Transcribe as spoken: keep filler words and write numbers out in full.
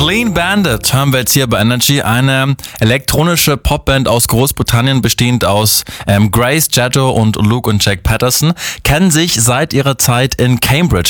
Clean Bandit hören wir jetzt hier bei Energy, eine elektronische Popband aus Großbritannien, bestehend aus ähm, Grace, Jaddo und Luke und Jack Patterson, kennen sich seit ihrer Zeit in Cambridge.